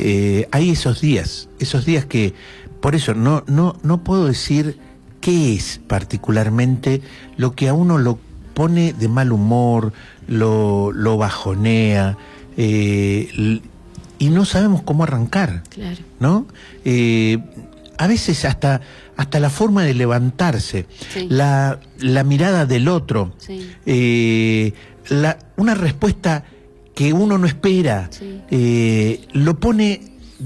hay esos días que, por eso no puedo decir qué es particularmente lo que a uno lo pone de mal humor, lo bajonea, y no sabemos cómo arrancar, claro, ¿no? A veces hasta la forma de levantarse, sí, la mirada del otro, sí, una respuesta que uno no espera, sí, lo pone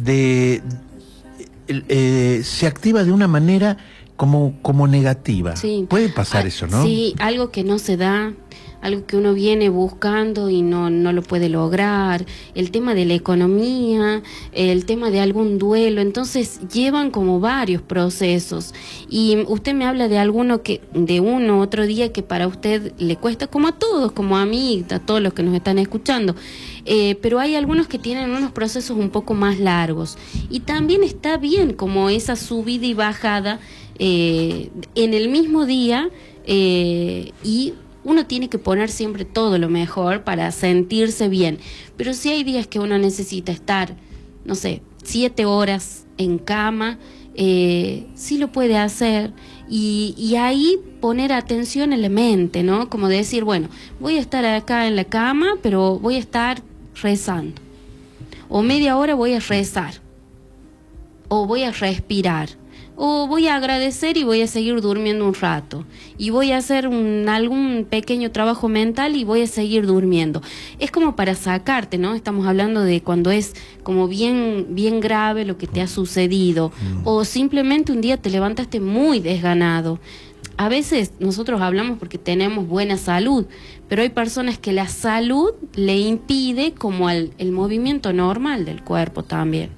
se activa de una manera como negativa. sí. Puede pasar eso, ¿no? Sí, algo que no se da, algo que uno viene buscando y no lo puede lograr, el tema de la economía, el tema de algún duelo, entonces llevan como varios procesos. Y usted me habla de uno otro día que para usted le cuesta, como a todos, como a mí, a todos los que nos están escuchando, pero hay algunos que tienen unos procesos un poco más largos. Y también está bien como esa subida y bajada en el mismo día, y uno tiene que poner siempre todo lo mejor para sentirse bien, pero si hay días que uno necesita estar, no sé, 7 horas en cama, sí lo puede hacer, y ahí poner atención en la mente, ¿no? Como decir, bueno, voy a estar acá en la cama, pero voy a estar rezando, o media hora voy a rezar, o voy a respirar, o voy a agradecer y voy a seguir durmiendo un rato, y voy a hacer algún pequeño trabajo mental y voy a seguir durmiendo. Es como para sacarte, ¿no? Estamos hablando de cuando es como bien grave lo que te ha sucedido, o simplemente un día te levantaste muy desganado. A veces nosotros hablamos porque tenemos buena salud, pero hay personas que la salud le impide como el movimiento normal del cuerpo también.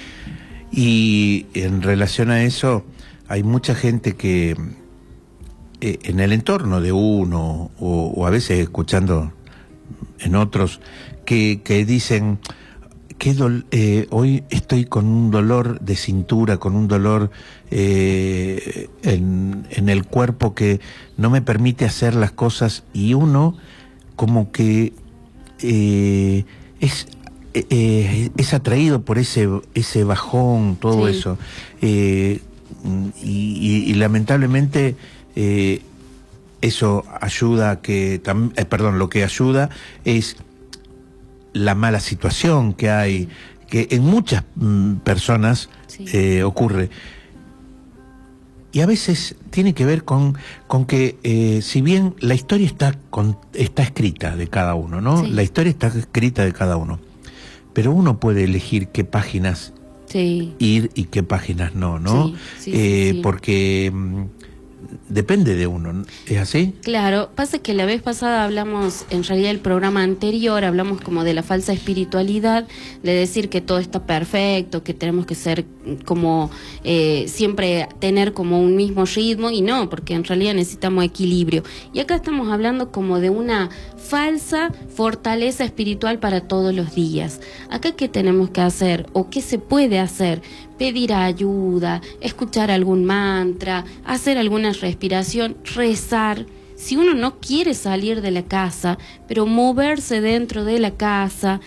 Y en relación a eso, hay mucha gente que en el entorno de uno, o a veces escuchando en otros, que dicen que hoy estoy con un dolor de cintura, con un dolor en el cuerpo que no me permite hacer las cosas, y uno como que es atraído por ese bajón, todo Sí. eso, y lamentablemente eso ayuda a que lo que ayuda es la mala situación que hay, que en muchas personas Sí. ocurre. Y a veces tiene que ver con que, si bien la historia está escrita de cada uno, ¿no? Sí. La historia está escrita de cada uno, pero uno puede elegir qué páginas Sí. ir y qué páginas no, ¿no? Sí, sí. Porque depende de uno, ¿no? ¿Es así? Claro, pasa que la vez pasada hablamos, en realidad el programa anterior, hablamos como de la falsa espiritualidad, de decir que todo está perfecto, que tenemos que ser como siempre tener como un mismo ritmo, y no, porque en realidad necesitamos equilibrio. Y acá estamos hablando como de una falsa fortaleza espiritual para todos los días. Acá, ¿qué tenemos que hacer o qué se puede hacer? Pedir ayuda, escuchar algún mantra, hacer alguna respiración, rezar. Si uno no quiere salir de la casa, pero moverse dentro de la casa,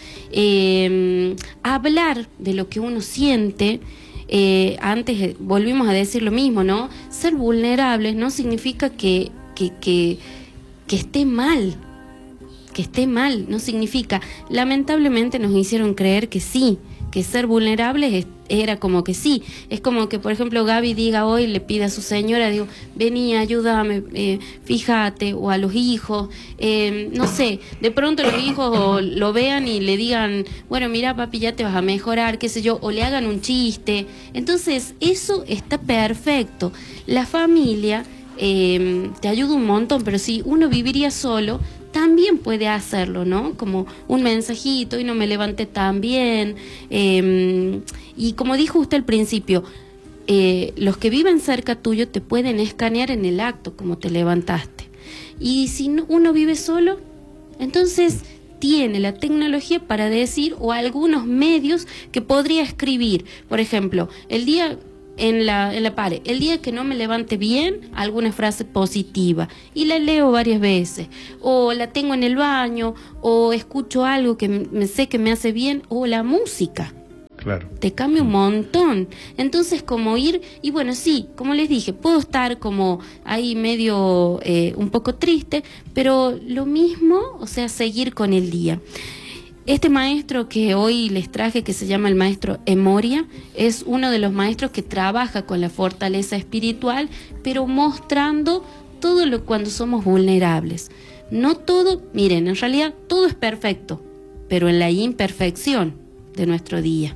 hablar de lo que uno siente. Antes volvimos a decir lo mismo, ¿no? Ser vulnerables no significa que esté mal. Que esté mal, no significa. Lamentablemente nos hicieron creer que sí, que ser vulnerables era como que sí. Es como que, por ejemplo, Gaby diga hoy, le pide a su señora, digo, vení, ayúdame, fíjate, o a los hijos, no sé, de pronto los hijos lo vean y le digan, bueno, mira papi, ya te vas a mejorar, qué sé yo, o le hagan un chiste. Entonces, eso está perfecto. La familia te ayuda un montón, pero si uno viviría solo, también puede hacerlo, ¿no? Como un mensajito, y no me levanté tan bien. Y como dijo usted al principio, los que viven cerca tuyo te pueden escanear en el acto, como te levantaste. Y si uno vive solo, entonces tiene la tecnología para decir, o algunos medios que podría escribir. Por ejemplo, el día... En la pared, el día que no me levante bien, alguna frase positiva, y la leo varias veces, o la tengo en el baño, o escucho algo que sé que me hace bien, o la música. Claro. Te cambia un montón. Entonces, como ir, y bueno, sí, como les dije, puedo estar como ahí medio un poco triste, pero lo mismo, o sea, seguir con el día. Este maestro que hoy les traje, que se llama el maestro Emoria, es uno de los maestros que trabaja con la fortaleza espiritual, pero mostrando todo lo cuando somos vulnerables. No todo, miren, en realidad todo es perfecto, pero en la imperfección de nuestro día.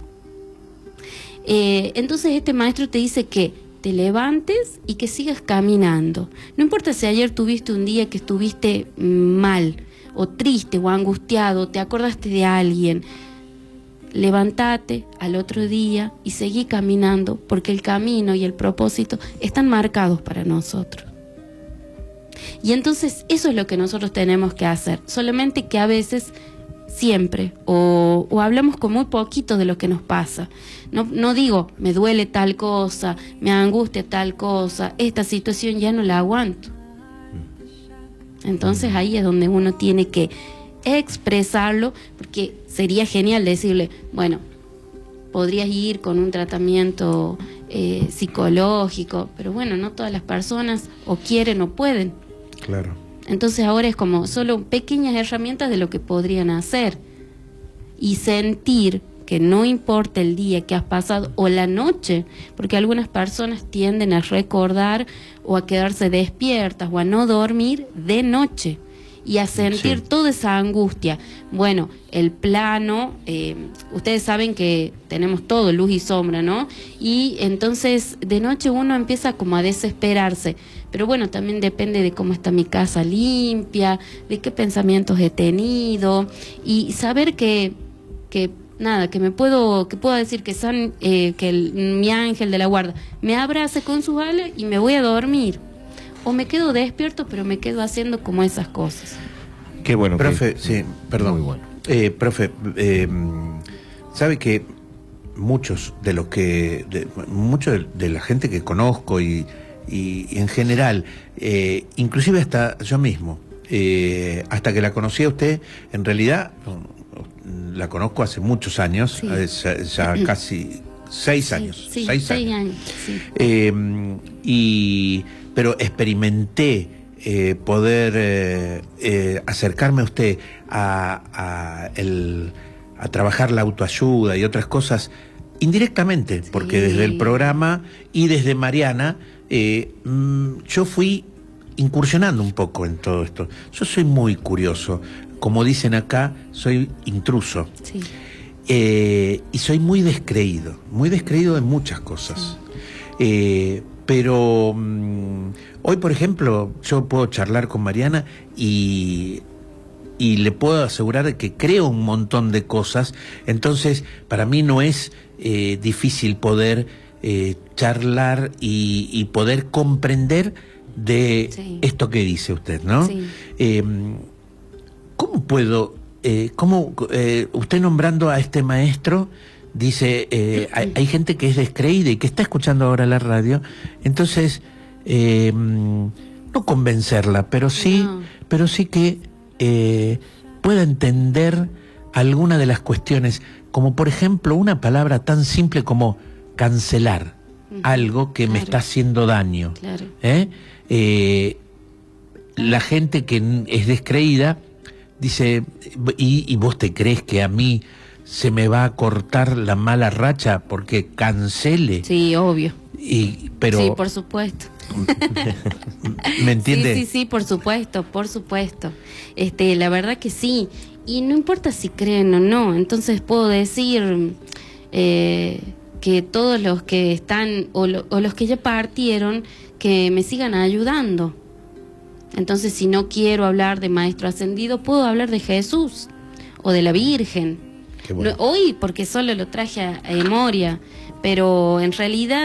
Entonces este maestro te dice que te levantes y que sigas caminando. No importa si ayer tuviste un día que estuviste mal, o triste, o angustiado, te acordaste de alguien, levántate al otro día y seguí caminando, porque el camino y el propósito están marcados para nosotros. Y entonces eso es lo que nosotros tenemos que hacer, solamente que a veces, siempre, o hablamos con muy poquito de lo que nos pasa. No digo, me duele tal cosa, me angustia tal cosa, esta situación ya no la aguanto. Entonces ahí es donde uno tiene que expresarlo, porque sería genial decirle, bueno, podrías ir con un tratamiento psicológico, pero bueno, no todas las personas o quieren o pueden. Claro. Entonces ahora es como solo pequeñas herramientas de lo que podrían hacer. Y sentir que no importa el día que has pasado o la noche, porque algunas personas tienden a recordar o a quedarse despiertas o a no dormir de noche y a sentir toda esa angustia. Bueno, el plano, ustedes saben que tenemos todo, luz y sombra, ¿no? Y entonces de noche uno empieza como a desesperarse. Pero bueno, también depende de cómo está mi casa limpia, de qué pensamientos he tenido, y saber que nada, que puedo decir que mi ángel de la guarda me abrace con sus alas y me voy a dormir. O me quedo despierto, pero me quedo haciendo como esas cosas. Qué bueno. Profe, sí, perdón. Muy bueno. Profe, sabe que muchos de la gente que conozco y en general, inclusive hasta yo mismo, hasta que la conocí a usted, en realidad la conozco hace muchos años, Sí. ya casi 6 años. Sí, 6 6 años. años, sí. Pero experimenté poder acercarme a usted a trabajar la autoayuda y otras cosas indirectamente, porque desde el programa y desde Mariana yo fui incursionando un poco en todo esto. Yo soy muy curioso, como dicen acá, soy intruso. Sí. Y soy muy descreído de muchas cosas. Sí. Pero hoy, por ejemplo, yo puedo charlar con Mariana y le puedo asegurar de que creo un montón de cosas. Entonces, para mí no es difícil poder charlar y poder comprender de esto que dice usted, ¿no? Sí. ¿Cómo puedo, usted nombrando a este maestro, dice, hay gente que es descreída y que está escuchando ahora la radio, entonces, no convencerla, pero sí que pueda entender alguna de las cuestiones, como por ejemplo una palabra tan simple como cancelar algo que me está haciendo daño. Claro. La gente que es descreída dice, ¿y vos te crees que a mí se me va a cortar la mala racha porque cancele? Sí, obvio. Pero sí, por supuesto. ¿Me entiende? Sí, por supuesto. La verdad que sí. Y no importa si creen o no. Entonces puedo decir que todos los que están o los que ya partieron, que me sigan ayudando. Entonces, si no quiero hablar de Maestro Ascendido, puedo hablar de Jesús o de la Virgen. Qué bueno. Hoy, porque solo lo traje a Emoria, pero en realidad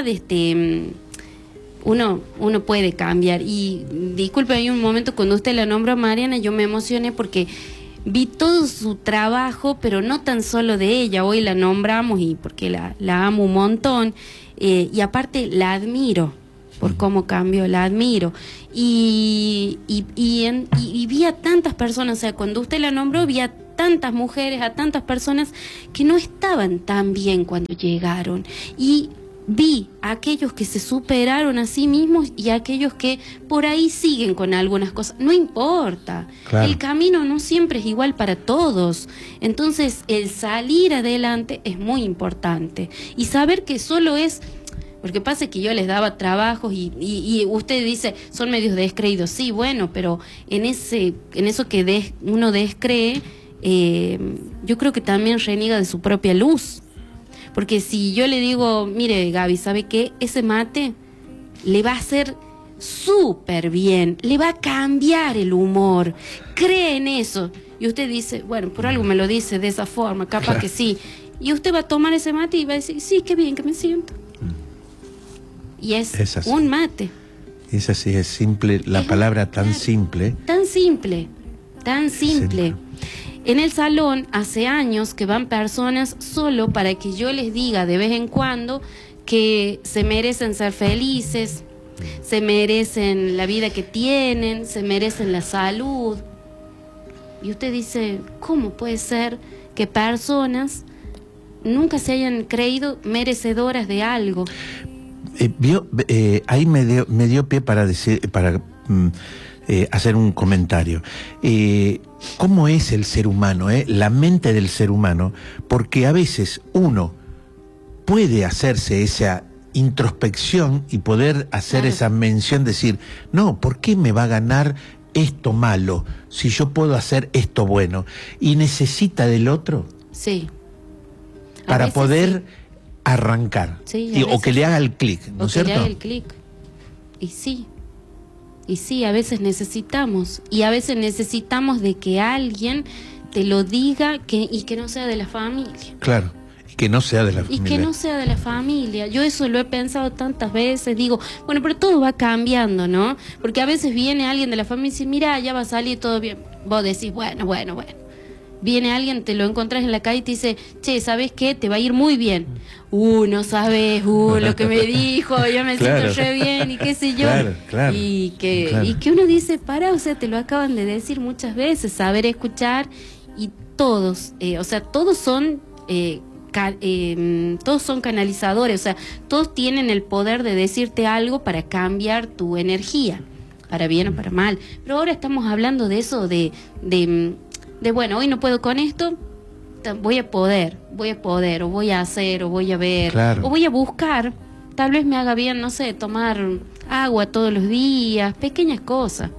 uno puede cambiar. Y disculpe, hay un momento cuando usted la nombró a Mariana, yo me emocioné porque vi todo su trabajo, pero no tan solo de ella. Hoy la nombramos y porque la amo un montón, y aparte la admiro por cómo cambió, la admiro. Y vi a tantas personas, o sea, cuando usted la nombró, vi a tantas mujeres, a tantas personas que no estaban tan bien cuando llegaron. Y vi a aquellos que se superaron a sí mismos y a aquellos que por ahí siguen con algunas cosas. No importa, claro. El camino no siempre es igual para todos. Entonces, el salir adelante es muy importante. Y saber que solo es... Porque pasa que yo les daba trabajos y usted dice, son medios descreídos. Sí, bueno, pero en eso que uno descree, yo creo que también reniega de su propia luz. Porque si yo le digo, mire Gaby, ¿sabe qué? Ese mate le va a hacer súper bien, le va a cambiar el humor, cree en eso. Y usted dice, bueno, por algo me lo dice de esa forma, capaz claro. Que sí. Y usted va a tomar ese mate y va a decir, sí, qué bien que me siento. Y es un mate. Es así, es simple, la palabra tan simple. Tan simple, tan simple. En el salón hace años que van personas solo para que yo les diga de vez en cuando que se merecen ser felices, se merecen la vida que tienen, se merecen la salud. Y usted dice, ¿cómo puede ser que personas nunca se hayan creído merecedoras de algo? Ahí me dio pie para decir, hacer un comentario. ¿Cómo es el ser humano, la mente del ser humano? Porque a veces uno puede hacerse esa introspección y poder hacer claro. Esa mención, decir, no, ¿por qué me va a ganar esto malo si yo puedo hacer esto bueno? Y necesita del otro. Sí. Para poder... Sí. Arrancar, sí, o que le haga el clic, ¿no es cierto? Que le haga el clic. Y sí, a veces necesitamos, y a veces necesitamos de que alguien te lo diga y que no sea de la familia. Claro, y que no sea de la familia. Y que no sea de la familia. Yo eso lo he pensado tantas veces, digo, bueno, pero todo va cambiando, ¿no? Porque a veces viene alguien de la familia y dice, mira, ya va a salir todo bien. Vos decís, bueno. Viene alguien, te lo encontrás en la calle y te dice, che, ¿sabes qué? Te va a ir muy bien. No sabes, lo que me dijo, yo me claro. Siento re bien y qué sé yo. Claro. Y que uno dice, o sea, te lo acaban de decir muchas veces, saber escuchar, y todos, todos son canalizadores, o sea, todos tienen el poder de decirte algo para cambiar tu energía, para bien o para mal. Pero ahora estamos hablando de eso, de bueno, hoy no puedo con esto, voy a poder, o voy a hacer, o voy a ver, claro. O voy a buscar, tal vez me haga bien, no sé, tomar agua todos los días, pequeñas cosas.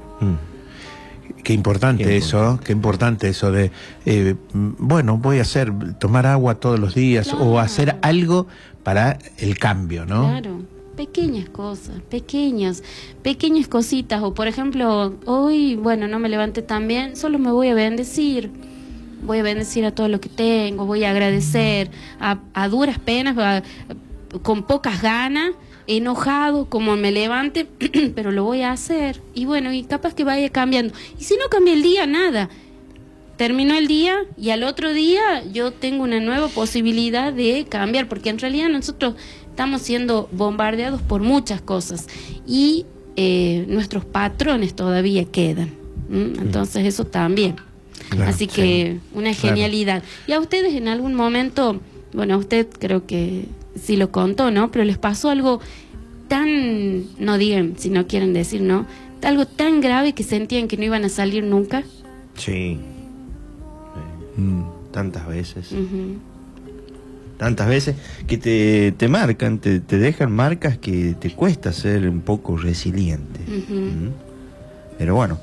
Qué importante eso de, bueno, voy a tomar agua todos los días, claro. O hacer algo para el cambio, ¿no? Claro. Pequeñas cosas, pequeñas cositas. O por ejemplo, hoy, bueno, no me levanté tan bien, solo me voy a bendecir a todo lo que tengo, voy a agradecer a duras penas, con pocas ganas, enojado, como me levante, pero lo voy a hacer. Y bueno, y capaz que vaya cambiando. Y si no cambia el día, nada. Terminó el día y al otro día yo tengo una nueva posibilidad de cambiar, porque en realidad nosotros estamos siendo bombardeados por muchas cosas y nuestros patrones todavía quedan. Entonces eso también. Claro, así que una genialidad. Claro. Y a ustedes en algún momento, bueno, a usted creo que sí lo contó, ¿no? Pero les pasó algo tan, no digan si no quieren decir, ¿no? Algo tan grave que sentían que no iban a salir nunca. Sí. Tantas veces. Tantas veces que te marcan, te dejan marcas que te cuesta ser un poco resiliente. Pero bueno,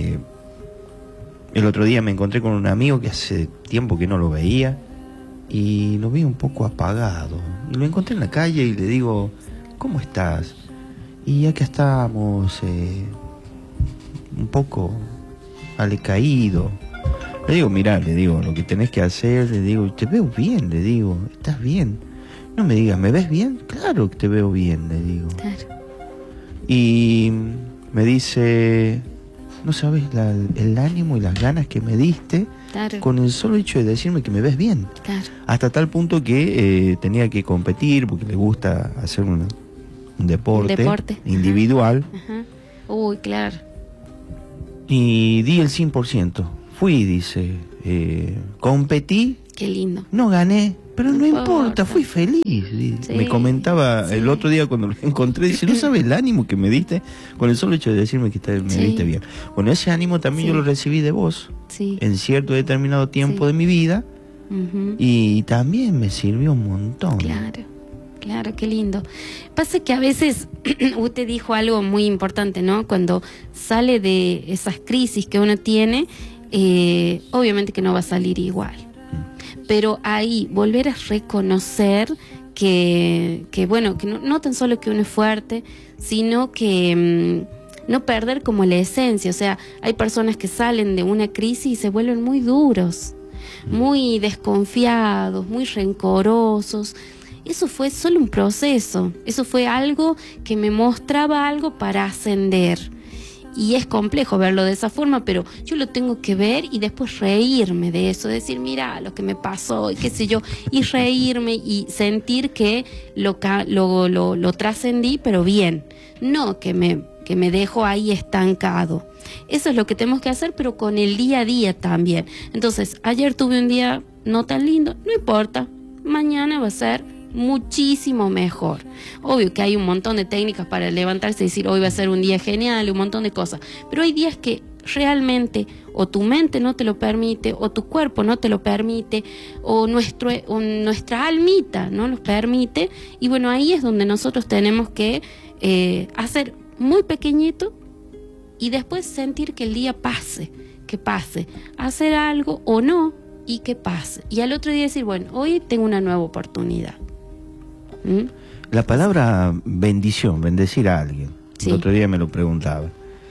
el otro día me encontré con un amigo que hace tiempo que no lo veía y lo vi un poco apagado. Y lo encontré en la calle y le digo, ¿cómo estás? Y acá estamos, un poco alecaído. Le digo, mirá, lo que tenés que hacer, le digo, te veo bien, le digo, ¿estás bien? No me digas, ¿me ves bien? Claro que te veo bien, le digo. Claro. Y me dice, no sabes el ánimo y las ganas que me diste, claro, con el solo hecho de decirme que me ves bien. Claro. Hasta tal punto que tenía que competir porque le gusta hacer un deporte individual. Ajá. Uy, claro. Y di el 100%. Fui, dice, competí, Qué lindo. no gané, pero no importa, importa. fui feliz. Sí, Me comentaba sí. el otro día cuando lo encontré, dice, ¿no sabes el ánimo que me diste con el solo hecho de decirme que me Sí. viste bien? Bueno, ese ánimo también Sí. yo lo recibí de vos Sí. en cierto determinado tiempo Sí. de mi vida Ujú. y también me sirvió un montón. Claro, claro, qué lindo. Pasa que a veces usted dijo algo muy importante, ¿no? Cuando sale de esas crisis que uno tiene, obviamente que no va a salir igual. Pero ahí volver a reconocer que bueno, que no tan solo que uno es fuerte, sino que no perder como la esencia. O sea, hay personas que salen de una crisis y se vuelven muy duros, muy desconfiados, muy rencorosos. Eso fue solo un proceso, eso fue algo que me mostraba algo para ascender. Y es complejo verlo de esa forma, pero yo lo tengo que ver y después reírme de eso, decir, mira lo que me pasó y qué sé yo, y reírme y sentir que lo trascendí, pero bien, no que me dejo ahí estancado. Eso es lo que tenemos que hacer, pero con el día a día también. Entonces, ayer tuve un día no tan lindo, no importa, mañana va a ser muchísimo mejor. Obvio que hay un montón de técnicas para levantarse y decir hoy va a ser un día genial, un montón de cosas, pero hay días que realmente o tu mente no te lo permite, o tu cuerpo no te lo permite, o nuestra almita no nos permite, y bueno, ahí es donde nosotros tenemos que hacer muy pequeñito y después sentir que el día pase, que pase, hacer algo o no y que pase, y al otro día decir, bueno, hoy tengo una nueva oportunidad. La palabra bendición, bendecir a alguien, Sí. el otro día me lo preguntaba.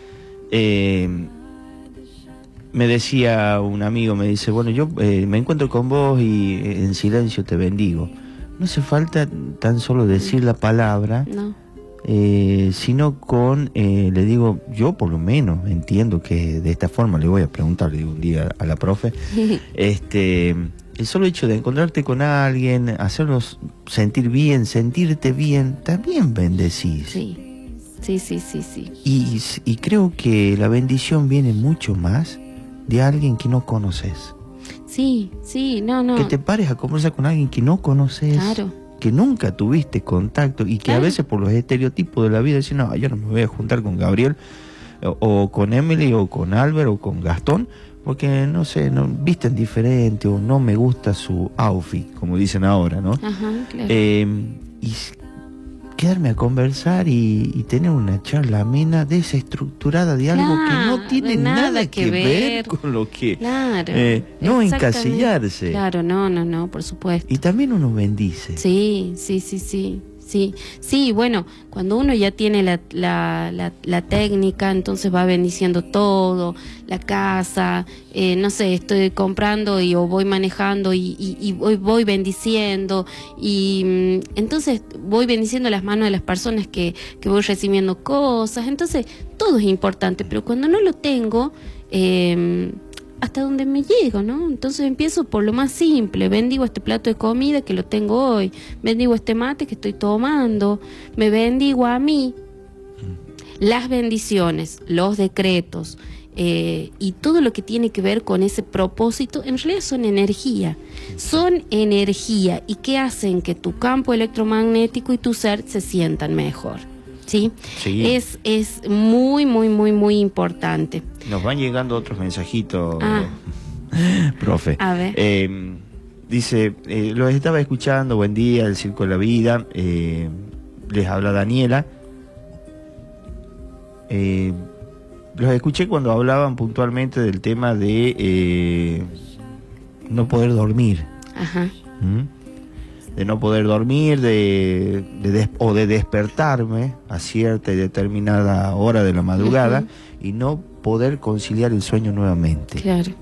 Me decía un amigo, me dice, bueno, yo me encuentro con vos y en silencio te bendigo. No hace falta tan solo decir la palabra, No. sino le digo, yo por lo menos entiendo que de esta forma, le voy a preguntar, le digo un día a la profe, el solo hecho de encontrarte con alguien, hacerlos sentir bien, sentirte bien, también bendecís. Sí, sí, sí, sí, sí. Y creo que la bendición viene mucho más de alguien que no conoces. Sí, sí, no. Que te pares a conversar con alguien que no conoces, Claro. que nunca tuviste contacto y que Claro. a veces por los estereotipos de la vida dicen, no, yo no me voy a juntar con Gabriel o con Emily o con Albert o con Gastón porque no sé, no visten diferente o no me gusta su outfit, como dicen ahora, ¿no? Ajá, claro. Y quedarme a conversar y tener una charla amena, desestructurada de algo que no Claro, tiene nada que ver ver. con lo que... Claro. no exactamente. encasillarse. Claro, no, por supuesto. Y también uno bendice. Sí. Sí, bueno, cuando uno ya tiene la técnica, entonces va bendiciendo todo, la casa, no sé, estoy comprando o voy manejando y voy bendiciendo, y entonces voy bendiciendo las manos de las personas que voy recibiendo cosas, entonces todo es importante, pero cuando no lo tengo, hasta donde me llego, ¿no? Entonces empiezo por lo más simple, bendigo este plato de comida que lo tengo hoy, bendigo este mate que estoy tomando, me bendigo a mí. Las bendiciones, los decretos y todo lo que tiene que ver con ese propósito, en realidad son energía y que hacen que tu campo electromagnético y tu ser se sientan mejor. ¿Sí? Sí. Es muy, muy, muy, muy importante. Nos van llegando otros mensajitos, profe. A ver. Dice, los estaba escuchando, buen día, el Circo de la Vida, les habla Daniela. Los escuché cuando hablaban puntualmente del tema de no poder dormir. Ajá. De no poder dormir, o de despertarme a cierta y determinada hora de la madrugada y no poder conciliar el sueño nuevamente. Claro.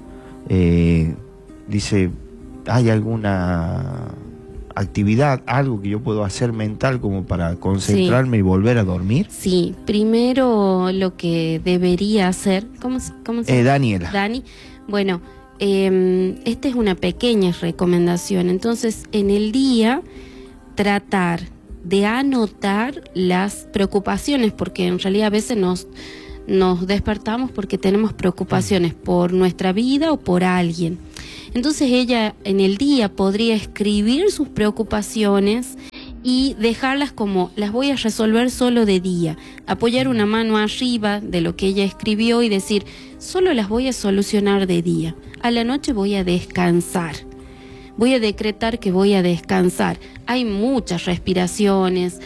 Dice, ¿hay alguna actividad, algo que yo puedo hacer mental como para concentrarme y volver a dormir? Sí, primero lo que debería hacer, ¿cómo se llama? Daniela. Dani, bueno, esta es una pequeña recomendación. Entonces, en el día, tratar de anotar las preocupaciones, porque en realidad a veces nos despertamos porque tenemos preocupaciones por nuestra vida o por alguien. Entonces ella en el día podría escribir sus preocupaciones y dejarlas como las voy a resolver solo de día, apoyar una mano arriba de lo que ella escribió y decir solo las voy a solucionar de día, a la noche voy a descansar, voy a decretar que voy a descansar. Hay muchas respiraciones,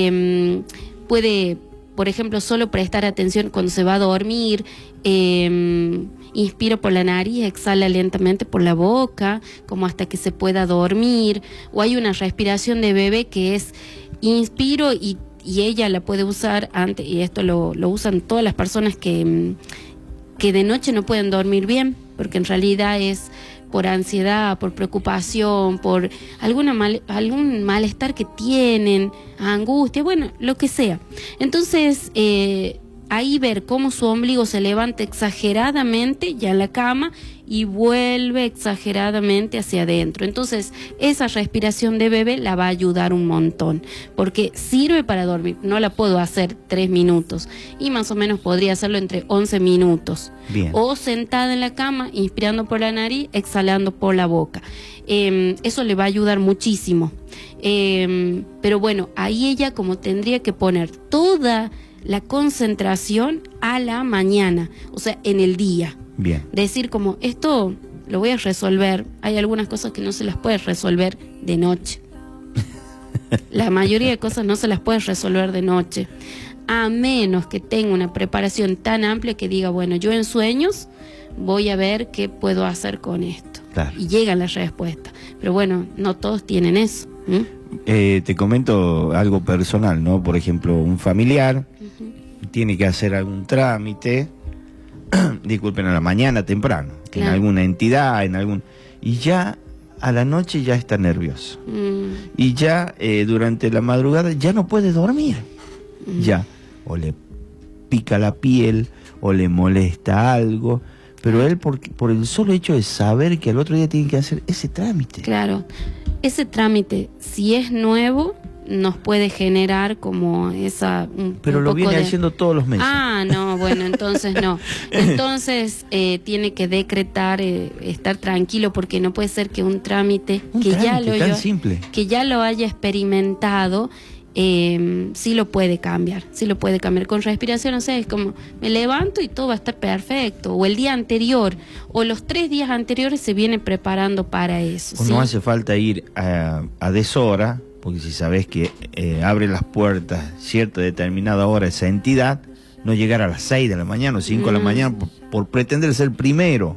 puede, por ejemplo, solo prestar atención cuando se va a dormir, inspira por la nariz, exhala lentamente por la boca, como hasta que se pueda dormir. O hay una respiración de bebé que es inspiro y ella la puede usar antes, y esto lo usan todas las personas que de noche no pueden dormir bien, porque en realidad es por ansiedad, por preocupación, por algún malestar que tienen, angustia, bueno, lo que sea. Entonces, ahí ver cómo su ombligo se levanta exageradamente ya en la cama y vuelve exageradamente hacia adentro. Entonces, esa respiración de bebé la va a ayudar un montón, porque sirve para dormir. No la puedo hacer 3 minutos y más o menos podría hacerlo entre 11 minutos. Bien. O sentada en la cama, inspirando por la nariz, exhalando por la boca. Eso le va a ayudar muchísimo. Pero bueno, ahí ella como tendría que poner toda la concentración a la mañana, o sea, en el día. Bien. Decir como, esto lo voy a resolver. Hay algunas cosas que no se las puede resolver de noche. La mayoría de cosas no se las puede resolver de noche, a menos que tenga una preparación tan amplia que diga, bueno, yo en sueños voy a ver qué puedo hacer con esto. Claro. Y llegan las respuestas. Pero bueno, no todos tienen eso. Te comento algo personal, ¿no? Por ejemplo, un familiar tiene que hacer algún trámite, disculpen, a la mañana temprano, Claro. en alguna entidad, y ya a la noche ya está nervioso. Y ya durante la madrugada ya no puede dormir. Ya, o le pica la piel, o le molesta algo, pero él por el solo hecho de saber que al otro día tiene que hacer ese trámite. Claro, ese trámite, si es nuevo, nos puede generar como esa... Pero lo viene haciendo todos los meses. Ah, no, bueno, entonces no. Entonces tiene que decretar, estar tranquilo, porque no puede ser que un trámite Tan simple. que ya lo haya experimentado, sí lo puede cambiar, con respiración. O sea, es como me levanto y todo va a estar perfecto, o el día anterior o los 3 días anteriores se viene preparando para eso. O ¿sí? no hace falta ir a deshora, porque si sabes que abre las puertas cierta determinada hora esa entidad, no llegar a las 6 de la mañana o 5 de la mañana por pretender ser primero.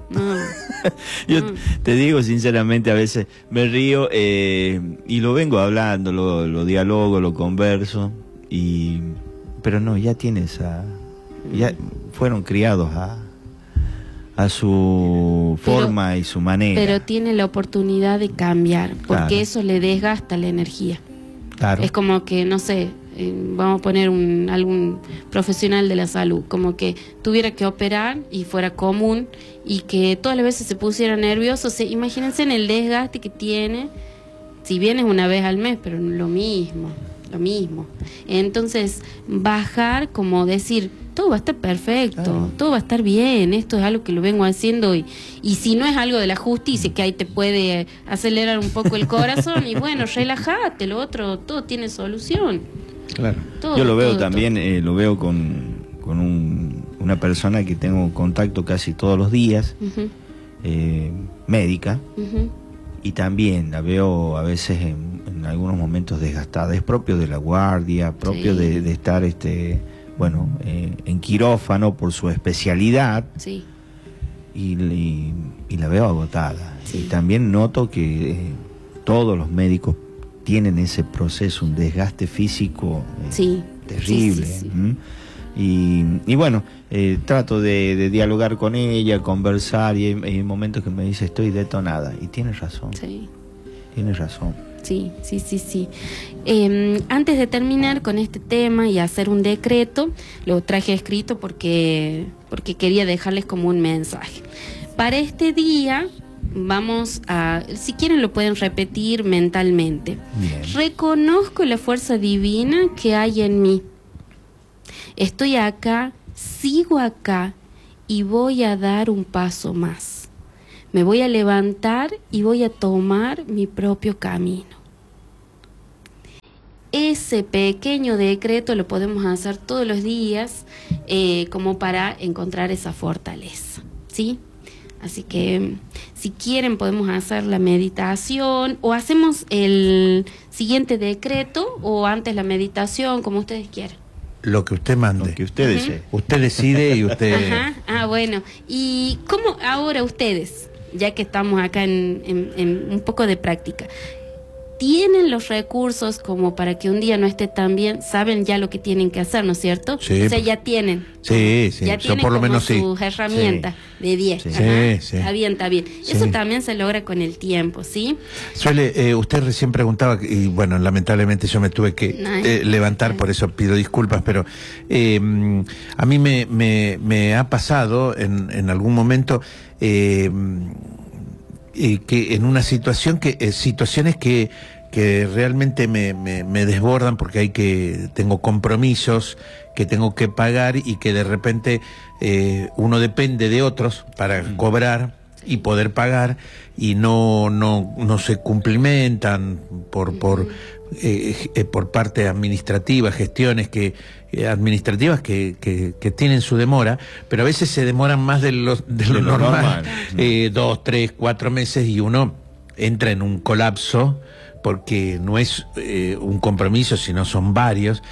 Yo te digo sinceramente, a veces me río y lo vengo hablando, lo dialogo, lo converso, pero no, ya tienes ya fueron criados a su forma y su manera. Pero tiene la oportunidad de cambiar, porque Claro. eso le desgasta la energía. Claro. Es como que, no sé, vamos a poner algún profesional de la salud, como que tuviera que operar y fuera común, y que todas las veces se pusiera nervioso. O sea, imagínense en el desgaste que tiene, si bien es una vez al mes, pero lo mismo. Entonces, bajar, como decir, todo va a estar perfecto, Claro. todo va a estar bien, esto es algo que lo vengo haciendo, y si no es algo de la justicia, que ahí te puede acelerar un poco el corazón, y bueno, relájate, lo otro, todo tiene solución. Claro. Todo, Yo lo veo todo, también, lo veo con una persona que tengo contacto casi todos los días, Ujú, médica, ujú. y también la veo a veces en algunos momentos desgastada. Es propio de la guardia, propio Sí. de estar en quirófano por su especialidad, Sí, y la veo agotada. Sí. Y también noto que todos los médicos tienen ese proceso, un desgaste físico sí. terrible. Sí, sí, sí. ¿Mm? Y bueno, trato de dialogar con ella, conversar, y hay momentos que me dice estoy detonada, y tiene razón. Sí. Tienes razón. Sí. Antes de terminar con este tema y hacer un decreto, lo traje escrito porque quería dejarles como un mensaje. Para este día vamos a, si quieren lo pueden repetir mentalmente. Bien. Reconozco la fuerza divina que hay en mí. Estoy acá, sigo acá y voy a dar un paso más. me voy a levantar y voy a tomar mi propio camino. Ese pequeño decreto lo podemos hacer todos los días como para encontrar esa fortaleza, ¿sí? Así que si quieren podemos hacer la meditación o hacemos el siguiente decreto o antes la meditación, como ustedes quieran. Lo que usted mande. Lo que usted desee. Usted decide y usted... Ajá. Ah, bueno. ¿Y cómo ahora ustedes, ya que estamos acá en un poco de práctica, tienen los recursos como para que un día no esté tan bien? Saben ya lo que tienen que hacer, ¿no es cierto? Sí. O sea, ya tienen. Sí, sí. Ya Yo tienen por lo como menos sí. sus herramientas de 10. Sí. Ajá. Sí, sí. Está bien, está bien. Sí. Eso también se logra con el tiempo, ¿sí? Usted recién preguntaba, y bueno, lamentablemente yo me tuve que levantar, por eso pido disculpas, pero a mí me ha pasado en algún momento que en una situación situaciones que realmente me desbordan porque tengo compromisos que tengo que pagar y que de repente uno depende de otros para cobrar y poder pagar y no se cumplimentan por parte administrativa, gestiones administrativas que tienen su demora, pero a veces se demoran más de lo normal. 2, 3, 4 meses y uno entra en un colapso porque no es un compromiso, sino son varios.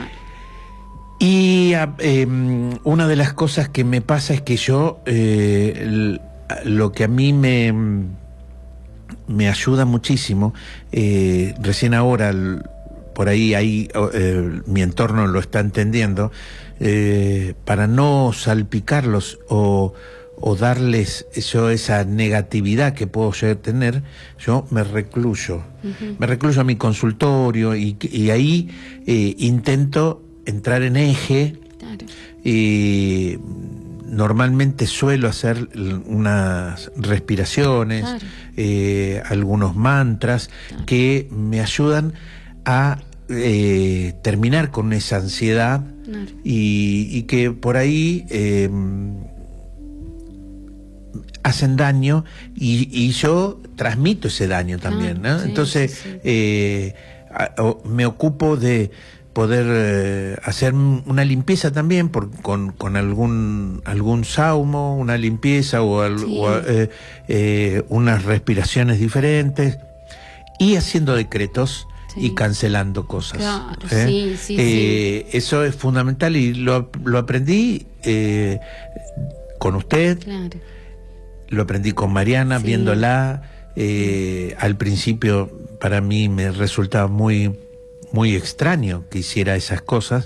Y una de las cosas que me pasa es que yo, lo que a mí me ayuda muchísimo, recién ahora, por ahí mi entorno lo está entendiendo, para no salpicarlos o darles esa negatividad que puedo yo tener, yo me recluyo. Me recluyo a mi consultorio y ahí intento entrar en eje. Claro. Normalmente suelo hacer unas respiraciones, Claro. algunos mantras, Claro, que me ayudan a terminar con esa ansiedad, claro, y que por ahí hacen daño y yo transmito ese daño también, claro, ¿no? sí, Entonces sí. me ocupo de poder hacer una limpieza también con algún saumo, una limpieza Sí. unas respiraciones diferentes y haciendo decretos. Sí. Y cancelando cosas. Claro, sí, sí. Eso es fundamental y lo aprendí con usted. Claro. Lo aprendí con Mariana, Sí. viéndola. Al principio para mí me resultaba muy extraño que hiciera esas cosas.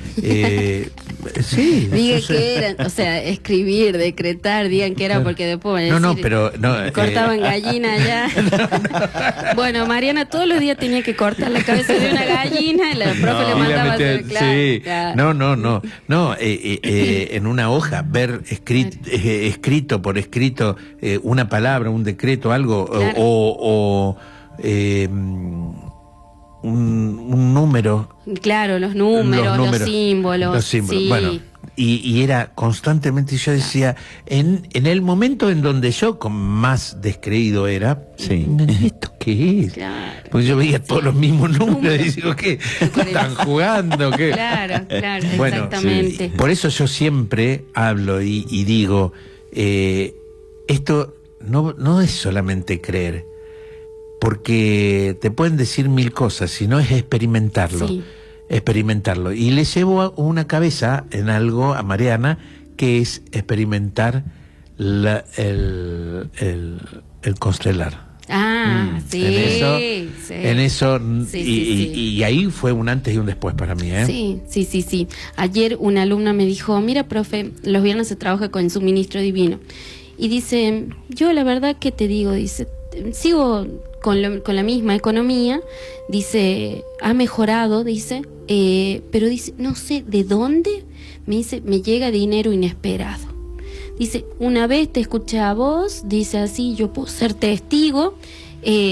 Sí. Diga o sea, que era, o sea, escribir, decretar, digan que era porque después van a decir, pero cortaban gallina ya. Bueno, Mariana todos los días tenía que cortar la cabeza de una gallina y la profe le mandaba a hacer, claro, sí. claro. No, en una hoja ver escrito por escrito una palabra, un decreto, algo, Claro. o un número. Claro, los números, los símbolos. Sí. Bueno, y era constantemente, yo decía, en el momento en donde yo con más descreído era, Sí. ¿esto qué es? Claro. Porque yo veía todos los mismos números y digo, ¿qué? ¿Están jugando? ¿Qué? Claro, Bueno, exactamente. Por eso yo siempre hablo y digo, esto no es solamente creer, porque te pueden decir mil cosas, sino es experimentarlo. Sí. Experimentarlo. Y le llevo una cabeza en algo a Mariana, que es experimentar el constelar. Ah, sí. En eso Sí, y ahí fue un antes y un después para mí, ¿eh? Sí. Ayer una alumna me dijo, mira, profe, los viernes se trabaja con suministro divino. Y dice, yo la verdad que te digo, dice, sigo con la misma economía, dice, ha mejorado, dice, pero dice, no sé de dónde, me dice, me llega dinero inesperado. Dice, una vez te escuché a vos, dice así, yo puedo ser testigo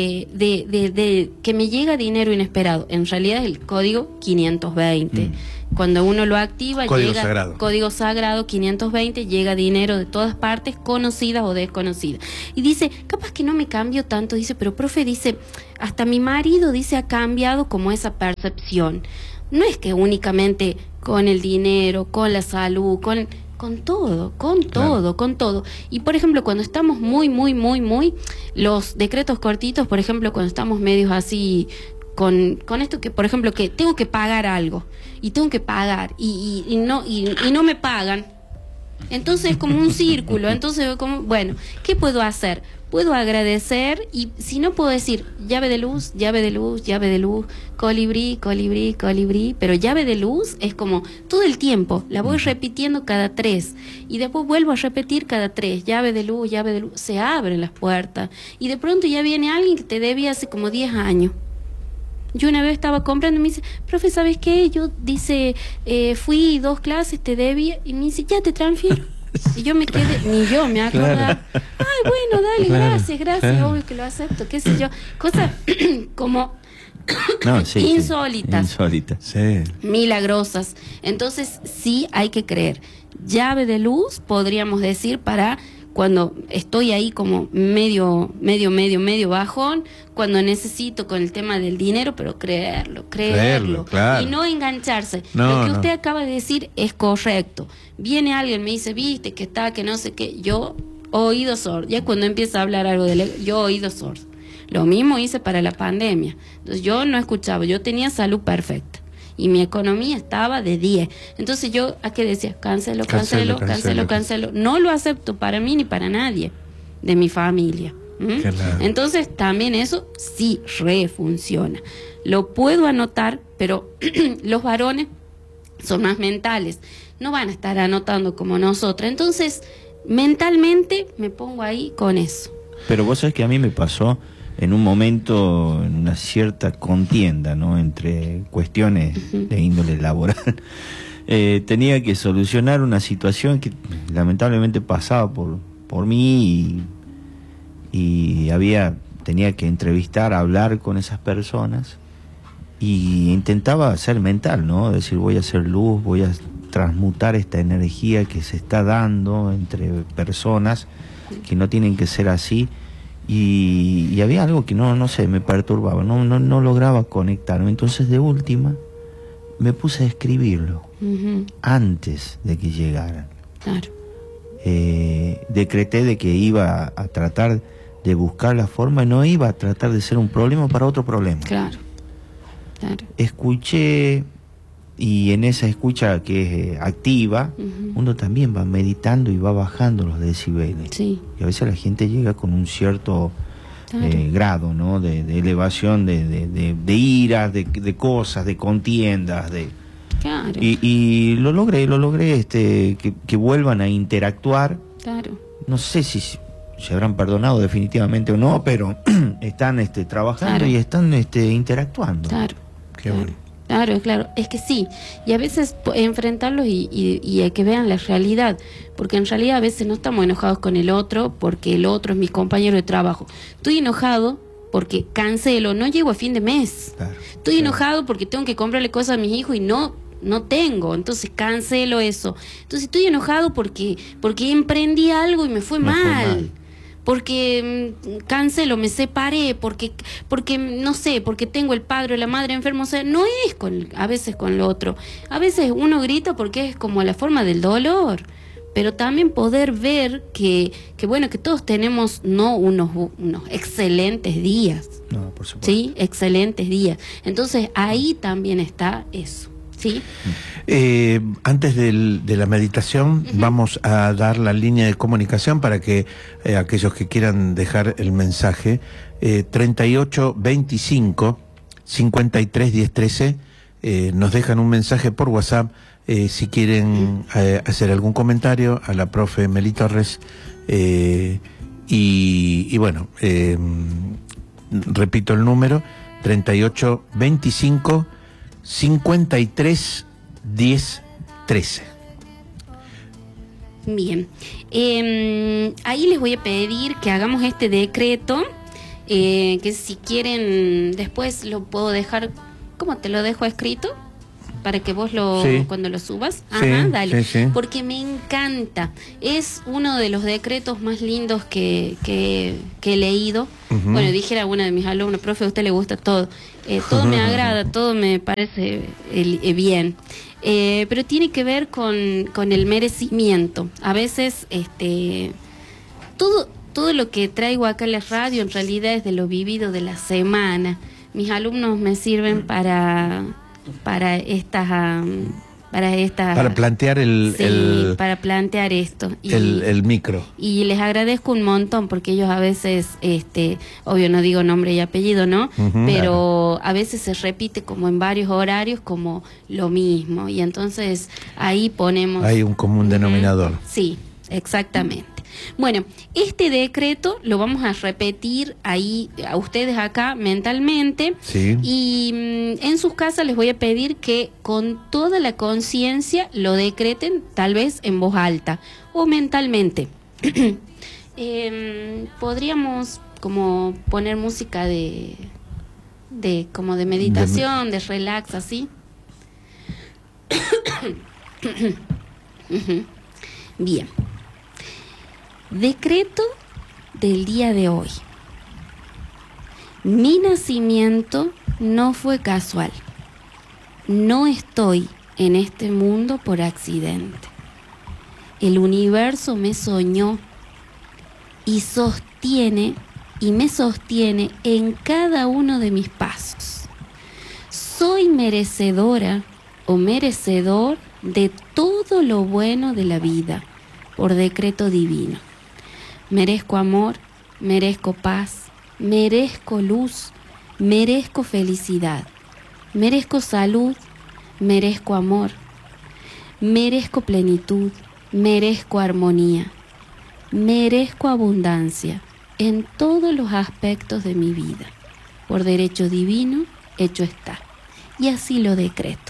de que me llega dinero inesperado. En realidad es el código 520. Cuando uno lo activa, Código llega sagrado. código sagrado 520, llega dinero de todas partes, conocidas o desconocidas. Y dice, capaz que no me cambio tanto, dice, pero profe, dice, hasta mi marido, dice, ha cambiado como esa percepción. No es que únicamente con el dinero, con la salud, con todo, Claro. con todo. Y por ejemplo, cuando estamos muy, los decretos cortitos, por ejemplo, cuando estamos medios así, con esto que, por ejemplo, que tengo que pagar algo, y tengo que pagar, y no me pagan. Entonces es como un círculo. Entonces, como, bueno, ¿qué puedo hacer? Puedo agradecer, y si no, puedo decir llave de luz, llave de luz, llave de luz, colibrí, colibrí, colibrí. Pero llave de luz es como todo el tiempo, la voy repitiendo cada 3, y después vuelvo a repetir cada 3, llave de luz, se abren las puertas, y de pronto ya viene alguien que te debía hace como 10 años. Yo una vez estaba comprando y me dice, profe, ¿sabes qué? Yo, dice, fui 2 clases, te debía, y me dice, ya te transfiero. Y yo me quedé, ni yo me acordaba. Claro. Ay, bueno, dale, Claro, gracias, claro. obvio que lo acepto, qué sé yo. Cosas como No, sí, insólitas, insólitas. Sí. milagrosas. Entonces, sí hay que creer. Llave de luz, podríamos decir, para cuando estoy ahí como medio bajón, cuando necesito con el tema del dinero, pero creerlo. Claro. Y no engancharse. No, Lo que no. usted acaba de decir es correcto. Viene alguien, me dice, viste, que está, que no sé qué. Yo, oído sordo. Ya cuando empieza a hablar algo yo, oído sordo. Lo mismo hice para la pandemia. Entonces yo no escuchaba, yo tenía salud perfecta. Y mi economía estaba de 10. Entonces yo, ¿a qué decía? Cancelo. No lo acepto para mí ni para nadie de mi familia. ¿Mm? Claro. Entonces también eso sí refunciona. Lo puedo anotar, pero los varones son más mentales. No van a estar anotando como nosotras. Entonces, mentalmente me pongo ahí con eso. Pero vos sabés que a mí me pasó en un momento, en una cierta contienda, ¿no?, entre cuestiones de índole laboral. Tenía que solucionar una situación que lamentablemente pasaba por mí, y tenía que entrevistar, hablar con esas personas, y intentaba ser mental, ¿no? Decir, voy a hacer luz, voy a transmutar esta energía que se está dando entre personas que no tienen que ser así. Y había algo que no sé, me perturbaba, no lograba conectarme. Entonces, de última, me puse a escribirlo antes de que llegaran. Claro. Decreté de que iba a tratar de buscar la forma, y no iba a tratar de ser un problema para otro problema. Claro. Escuché, y en esa escucha que es activa, uno también va meditando y va bajando los decibeles. Sí. Y a veces la gente llega con un cierto grado, ¿no?, de elevación, de ira, de cosas, de contiendas, Claro. y lo logré que vuelvan a interactuar. Claro. No sé si se habrán perdonado definitivamente o no, pero están trabajando, Claro. y están interactuando. Claro. Qué bueno. Claro, es que sí, y a veces enfrentarlos y hay que vean la realidad, porque en realidad a veces no estamos enojados con el otro porque el otro es mi compañero de trabajo. Estoy enojado porque cancelo, no llego a fin de mes. Claro. Estoy enojado porque tengo que comprarle cosas a mis hijos y no tengo, entonces cancelo eso. Entonces estoy enojado porque emprendí algo y me fue mal. Porque cancelo, me separé, porque no sé, porque tengo el padre o la madre enfermo. O sea, no es a veces con lo otro. A veces uno grita porque es como la forma del dolor, pero también poder ver que bueno, que todos tenemos no unos excelentes días. No, por supuesto. Sí, excelentes días. Entonces ahí también está eso. ¿Sí? Antes de la meditación, vamos a dar la línea de comunicación para que aquellos que quieran dejar el mensaje, 3825 53 10 13, nos dejan un mensaje por WhatsApp si quieren hacer algún comentario a la profe Meli Torres, y bueno, repito el número, 3825 53 10 13. Bien, ahí les voy a pedir que hagamos este decreto, que si quieren después lo puedo dejar, ¿cómo te lo dejo escrito? para que vos cuando lo subas. Sí, Ajá, dale. sí, sí. Porque me encanta. Es uno de los decretos más lindos que he leído. Ujú. Bueno, dijera a una de mis alumnos, profe, a usted le gusta todo. Todo me agrada, todo me parece bien. Pero tiene que ver con el merecimiento. A veces, todo lo que traigo acá en la radio en realidad es de lo vivido de la semana. Mis alumnos me sirven para estas Para plantear para plantear esto el micro. y les agradezco un montón porque ellos a veces obvio no digo nombre y apellido, ¿no? Ujú, Pero a veces se repite como en varios horarios como lo mismo y entonces ahí ponemos Hay un común denominador. Sí, exactamente. Bueno, este decreto lo vamos a repetir ahí a ustedes acá mentalmente. Sí. Y en sus casas les voy a pedir que con toda la conciencia lo decreten, tal vez en voz alta o mentalmente. Podríamos como poner música de como de meditación, de relax, así. Ujú. Bien. Decreto del día de hoy. Mi nacimiento no fue casual. No estoy en este mundo por accidente. El universo me soñó y me sostiene en cada uno de mis pasos. Soy merecedora o merecedor de todo lo bueno de la vida por decreto divino. Merezco amor, merezco paz, merezco luz, merezco felicidad, merezco salud, merezco amor, merezco plenitud, merezco armonía, merezco abundancia en todos los aspectos de mi vida. Por derecho divino, hecho está. Y así lo decreto.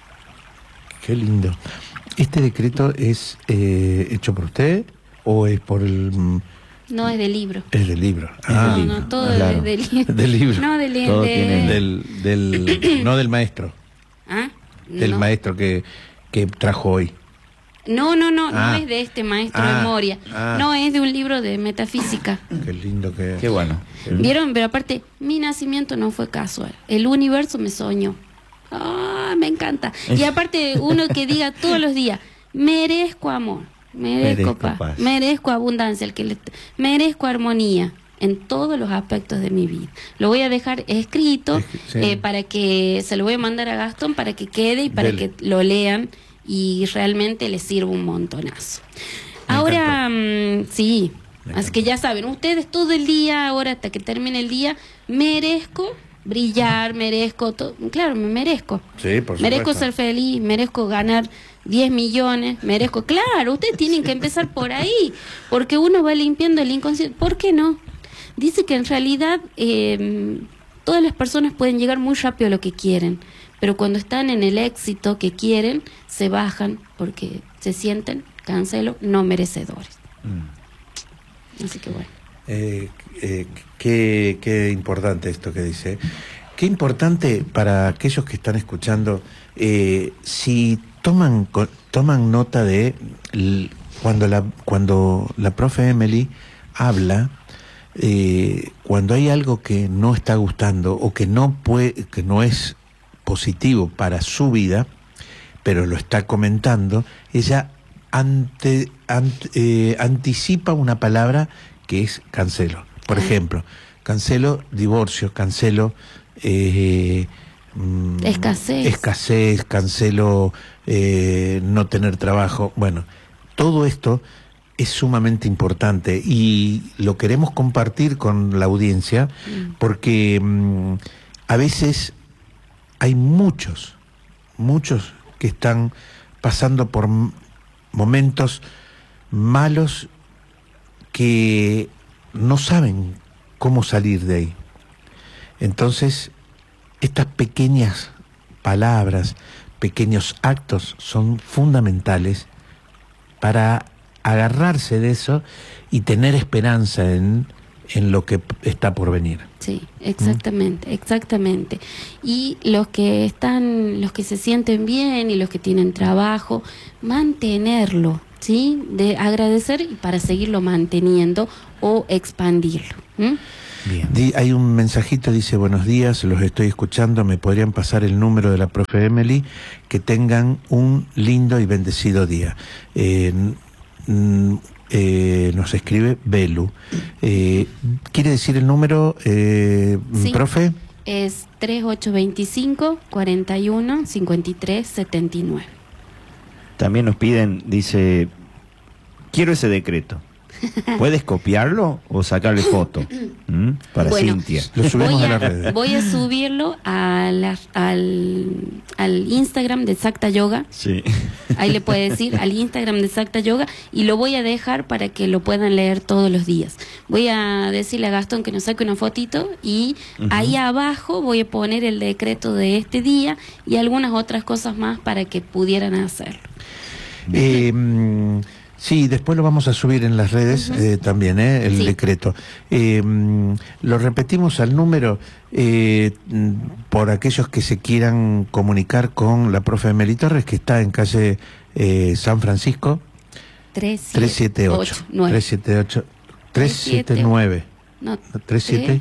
Qué lindo. ¿Este decreto es hecho por usted o es por el...? No, es del libro. Es del libro. No, todo claro. es del libro. Del libro. No, Todo tiene- No del maestro. ¿Ah? Del No. maestro que trajo hoy. No Ah. es de este maestro Ah. de Moria. Ah. No, es de un libro de metafísica. Qué lindo que... Qué bueno. ¿Vieron? Pero aparte, mi nacimiento no fue casual. El universo me soñó. Ah, me encanta. Y aparte, uno que diga todos los días, merezco amor, merezco paz, merezco abundancia, merezco armonía en todos los aspectos de mi vida. Lo voy a dejar escrito Sí. para que se lo voy a mandar a Gastón para que quede y para Dele. que lo lean y realmente les sirva un montonazo. Ahora, sí, así que ya saben, ustedes todo el día, ahora hasta que termine el día, merezco brillar, merezco todo, claro, me merezco. Sí, por Merezco supuesto. ser feliz, merezco ganar 10 millones, merezco, claro, ustedes tienen que empezar por ahí, porque uno va limpiando el inconsciente. ¿Por qué no? Dice que en realidad todas las personas pueden llegar muy rápido a lo que quieren, pero cuando están en el éxito que quieren, se bajan porque se sienten, cancelo, no merecedores. Así que bueno. Qué importante esto que dice. Qué importante para aquellos que están escuchando, si toman nota de cuando la profe Emily habla, cuando hay algo que no está gustando o que no es positivo para su vida, pero lo está comentando, ella anticipa una palabra que es cancelo. Por ejemplo, cancelo divorcio, cancelo escasez, cancelo no tener trabajo. Bueno, todo esto es sumamente importante y lo queremos compartir con la audiencia porque a veces hay muchos que están pasando por momentos malos que no saben cómo salir de ahí. Entonces, estas pequeñas palabras, pequeños actos son fundamentales para agarrarse de eso y tener esperanza en en lo que está por venir. Sí, exactamente, exactamente. Y los que se sienten bien y los que tienen trabajo, mantenerlo, ¿sí? De agradecer y para seguirlo manteniendo o expandirlo. Bien. Hay un mensajito, dice: buenos días, los estoy escuchando, ¿me podrían pasar el número de la profe Emily? Que tengan un lindo y bendecido día. Nos escribe Belu. ¿Quiere decir el número, Sí. profe? Es 3825 41 53 79. También nos piden, dice, quiero ese decreto. ¿Puedes copiarlo o sacarle foto? Para Bueno, Cintia. Lo subimos a las redes. Voy a subirlo al Instagram de Sakta Yoga. Sí. Ahí le puede decir al Instagram de Sakta Yoga y lo voy a dejar para que lo puedan leer todos los días. Voy a decirle a Gastón que nos saque una fotito y ahí abajo voy a poner el decreto de este día y algunas otras cosas más para que pudieran hacerlo. Sí, después lo vamos a subir en las redes también, el Sí. decreto. Lo repetimos al número por aquellos que se quieran comunicar con la profe Emily Torres, que está en calle San Francisco, 378. 379. No, 37.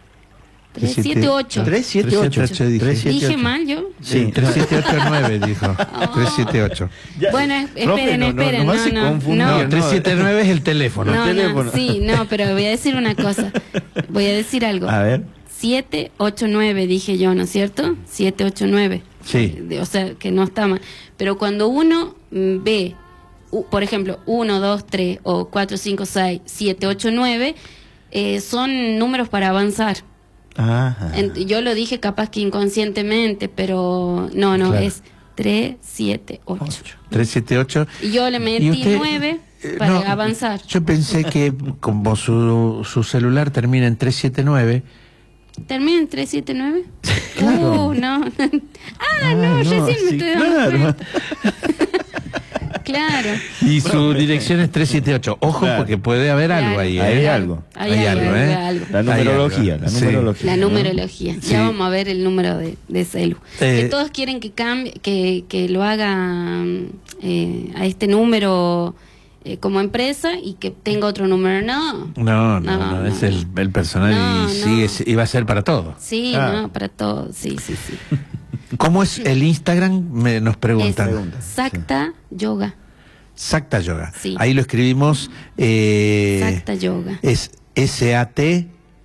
378. 378. Dije mal yo. Sí. 3789 dijo. 378. Bueno, esperen. No me hace confundir. No, 379 es el teléfono. No, teléfono. sí, no, pero voy a decir una cosa. Voy a decir algo. A ver. 789 dije yo, ¿no es cierto? 789. Sí. O sea, que no está mal. Pero cuando uno ve, por ejemplo, 1, 2, 3 o 4, 5, 6, 7, 8, 9, son números para avanzar. Ajá. Yo lo dije capaz que inconscientemente, pero no, Claro. es 3, 7, 8. 378. Y yo le ¿Y metí usted? 9 para No, avanzar. Yo pensé que como su celular termina en 379. ¿Termina en 379? Claro. No. No, recién me estoy dando cuenta. Claro. Y su dirección es 378. Ojo, Claro. porque puede haber algo ahí. Hay algo. Hay algo. La numerología. algo. La Sí. numerología. La numerología. Sí. Ya vamos a ver el número de celu. Que todos quieren que cambie, que lo haga a este número como empresa y que tenga otro número. No. Es el personal No, y va a ser para todo. Sí, Ah. no, para todos. Sí. ¿Cómo es el Instagram? Nos preguntan. Es Sakta Yoga. Sakta Yoga. Sí. Ahí lo escribimos. Sakta Yoga. Es S-A-T.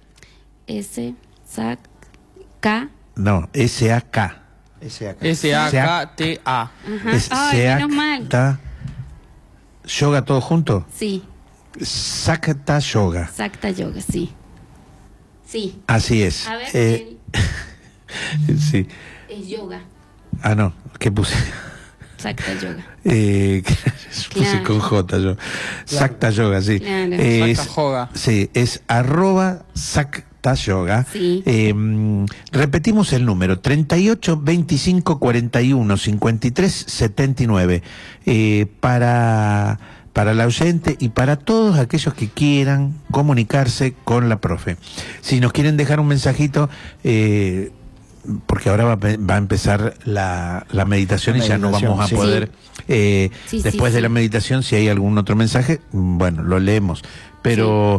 K. No, S-A-K. S-A-K-T-A. Ajá. Es Ay, menos mal. Sakta Yoga, todo junto. Sí, Sakta Yoga. Sakta Yoga, sí. Sí. Así es. A ver, Sí. es yoga. Ah, no, ¿qué puse? Sakta Yoga. Puse Claro. con J yo. Sakta Yoga, sí. Claro. Sakta Yoga. Sí, es @Sakta Yoga. Sí. Repetimos el número: 38 25 41 53 79. Para la oyente y para todos aquellos que quieran comunicarse con la profe. Si nos quieren dejar un mensajito, porque ahora va a empezar la meditación y ya no vamos a sí. poder, Sí, después sí, de la sí. meditación, si hay algún otro mensaje, bueno, lo leemos. Pero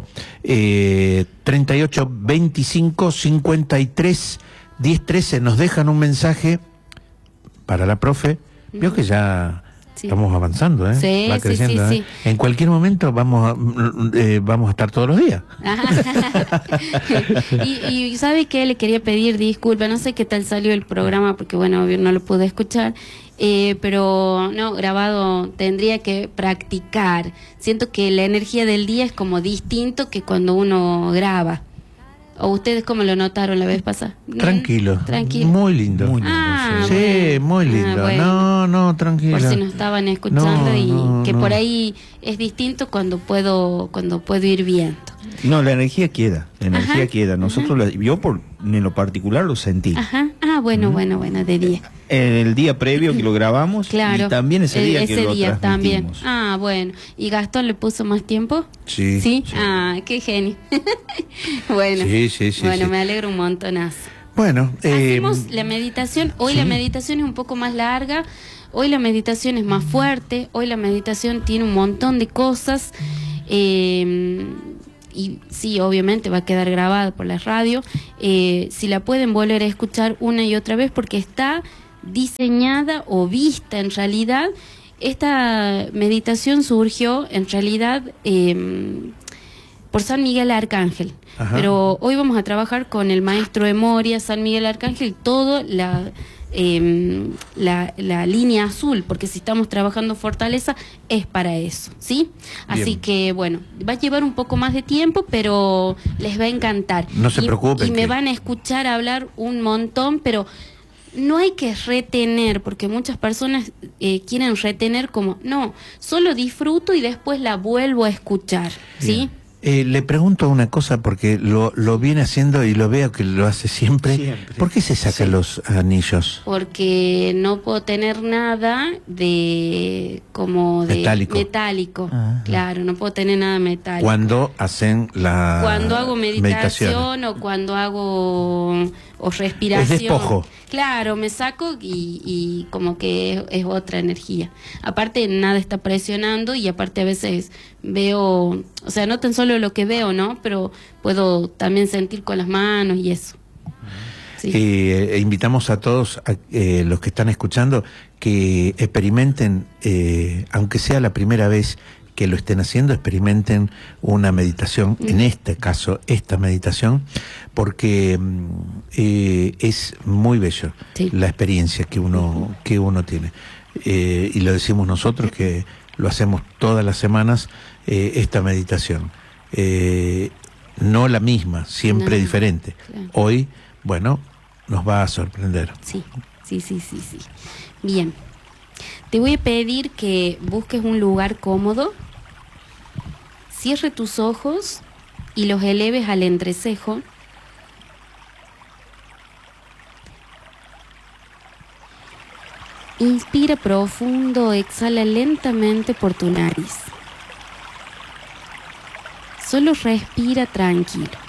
38 25 53 10 13 nos dejan un mensaje para la profe. Vio que ya Sí. estamos avanzando, ¿eh? Sí, Va sí, creciendo, sí, ¿eh? En cualquier momento vamos a estar todos los días. y ¿sabe qué? Le quería pedir disculpas, no sé qué tal salió el programa porque bueno, obvio no lo pude escuchar, pero no, grabado tendría que practicar. Siento que la energía del día es como distinto que cuando uno graba. ¿O ustedes cómo lo notaron la vez pasada? Tranquilo. Tranquilo. Muy lindo. Muy lindo, Ah, Sí, bueno. muy lindo. Bueno. No, tranquilo. Por si nos estaban escuchando No, y no, que no. por ahí es distinto cuando puedo ir viendo. No, la energía queda. La energía Ajá. queda. Nosotros, yo en lo particular lo sentí. Ajá. bueno, de día. El día previo que lo grabamos, Claro. y también ese día ese que lo día también. transmitimos. Ah, bueno. ¿Y Gastón le puso más tiempo? Sí. ¿Sí? Ah, qué genio. Bueno. Sí, Bueno, sí. me alegro un montonazo. Bueno, Hacemos la meditación. Hoy sí. la meditación es un poco más larga. Hoy la meditación es más fuerte. Hoy la meditación tiene un montón de cosas. Y sí, obviamente va a quedar grabada por la radio. Si la pueden volver a escuchar una y otra vez, porque está diseñada o vista en realidad. Esta meditación surgió en realidad por San Miguel Arcángel. Ajá. Pero hoy vamos a trabajar con el maestro de Moria, San Miguel Arcángel, todo la línea azul, porque si estamos trabajando fortaleza es para eso, ¿sí? Así Bien. que bueno, va a llevar un poco más de tiempo, pero les va a encantar. No se preocupen Y me que- van a escuchar hablar un montón, pero no hay que retener, porque muchas personas quieren retener como, no, solo disfruto y después la vuelvo a escuchar, ¿sí? Le pregunto una cosa porque lo viene haciendo y lo veo que lo hace siempre. Siempre. ¿Por qué se saca los anillos? Porque no puedo tener nada de metálico. Ajá. Claro, no puedo tener nada metálico. Cuando hacen la Cuando hago meditación meditaciones. o cuando hago o respiración. Es despojo. Claro, me saco y como que es otra energía. Aparte nada está presionando y aparte a veces veo, o sea, no tan solo lo que veo, ¿no? Pero puedo también sentir con las manos y eso. Sí. Invitamos a todos, los que están escuchando, que experimenten, aunque sea la primera vez que lo estén haciendo, experimenten una meditación, en este caso, esta meditación, porque es muy bello Sí. la experiencia que uno tiene. Y lo decimos nosotros, que lo hacemos todas las semanas, esta meditación. No la misma, siempre No, diferente. claro. Hoy, bueno, nos va a sorprender. Sí. Bien. Te voy a pedir que busques un lugar cómodo, cierre tus ojos y los eleves al entrecejo. Inspira profundo, exhala lentamente por tu nariz. Solo respira tranquilo.